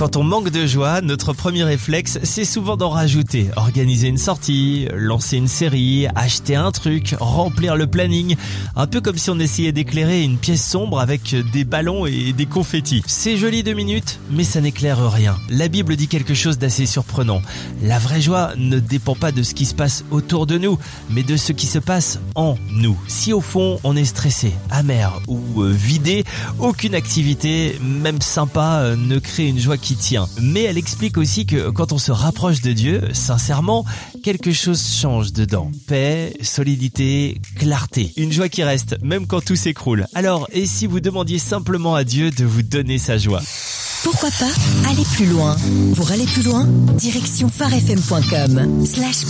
Quand on manque de joie, notre premier réflexe, c'est souvent d'en rajouter. Organiser une sortie, lancer une série, acheter un truc, remplir le planning. Un peu comme si on essayait d'éclairer une pièce sombre avec des ballons et des confettis. C'est joli 2 minutes, mais ça n'éclaire rien. La Bible dit quelque chose d'assez surprenant. La vraie joie ne dépend pas de ce qui se passe autour de nous, mais de ce qui se passe en nous. Si au fond, on est stressé, amer ou vidé, aucune activité, même sympa, ne crée une joie qui tient. Mais elle explique aussi que quand on se rapproche de Dieu, sincèrement, quelque chose change dedans. Paix, solidité, clarté. Une joie qui reste, même quand tout s'écroule. Alors, et si vous demandiez simplement à Dieu de vous donner sa joie ? Pourquoi pas aller plus loin? Pour aller plus loin, direction farfm.com/